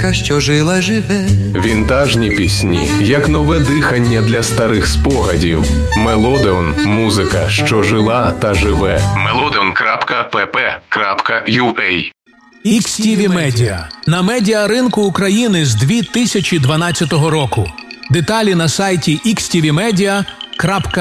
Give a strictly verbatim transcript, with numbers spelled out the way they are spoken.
Казка, що жила, живе. Вінтажні пісні, як нове дихання для старих спогадів. Мелодеон – музика, що жила та живе. мелодеон крапка пі пі крапка ю а. ікс ті ві Media. На медіаринку України з дві тисячі дванадцятого року. Деталі на сайті ікс ті ві медіа крапка